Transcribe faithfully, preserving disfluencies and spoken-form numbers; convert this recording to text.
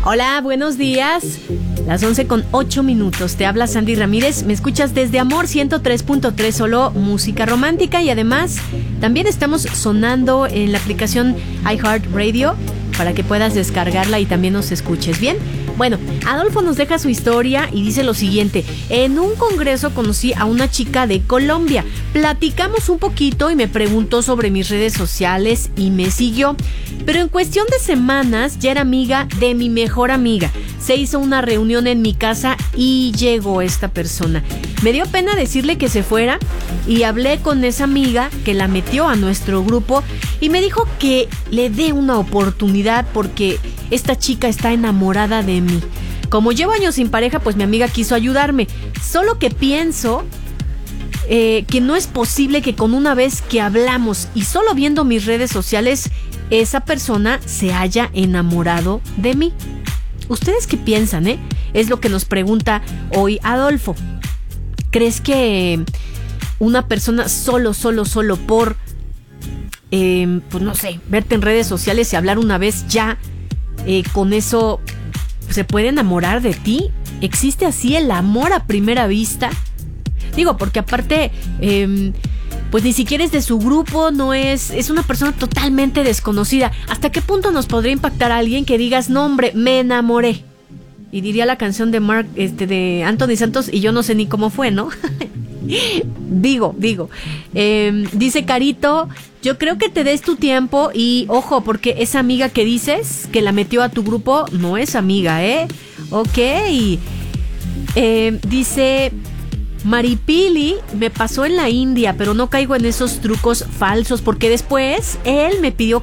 Hola, buenos días. Las once con ocho minutos. Te habla Sandy Ramírez. Me escuchas desde Amor ciento tres punto tres, solo música romántica. Y además, también estamos sonando en la aplicación iHeartRadio para que puedas descargarla y también nos escuches bien. Bueno, Adolfo nos deja su historia y dice lo siguiente: en un congreso conocí a una chica de Colombia. Platicamos un poquito y me preguntó sobre mis redes sociales y me siguió. Pero en cuestión de semanas ya era amiga de mi mejor amiga. Se hizo una reunión en mi casa y llegó esta persona. Me dio pena decirle que se fuera y hablé con esa amiga que la metió a nuestro grupo y me dijo que le dé una oportunidad porque esta chica está enamorada de mí. Como llevo años sin pareja, pues mi amiga quiso ayudarme. Solo que pienso eh, que no es posible que con una vez que hablamos y solo viendo mis redes sociales, esa persona se haya enamorado de mí. ¿Ustedes qué piensan, eh? Es lo que nos pregunta hoy Adolfo. ¿Crees que una persona solo, solo, solo por, eh, pues no sé, verte en redes sociales y hablar una vez ya, eh, con eso se puede enamorar de ti? ¿Existe así el amor a primera vista? Digo, porque aparte, eh, pues ni siquiera es de su grupo, no es, es una persona totalmente desconocida. ¿Hasta qué punto nos podría impactar a alguien que digas, no hombre, me enamoré? Y diría la canción de Mark, este, de Anthony Santos, y yo no sé ni cómo fue, ¿no? digo, digo. Eh, dice Carito, yo creo que te des tu tiempo y ojo, porque esa amiga que dices que la metió a tu grupo no es amiga, ¿eh? Ok. Eh, dice Maripili, me pasó en la India, pero no caigo en esos trucos falsos porque después él me pidió